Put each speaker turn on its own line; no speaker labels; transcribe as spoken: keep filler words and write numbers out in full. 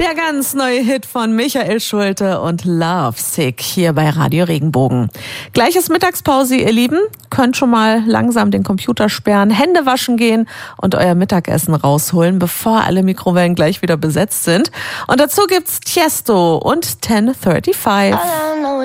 Der ganz neue Hit von Michael Schulte und Love Sick hier bei Radio Regenbogen. Gleiches Mittagspause, ihr Lieben. Könnt schon mal langsam den Computer sperren, Hände waschen gehen und euer Mittagessen rausholen, bevor alle Mikrowellen gleich wieder besetzt sind. Und dazu gibt's Tiesto und zehn fünfunddreißig.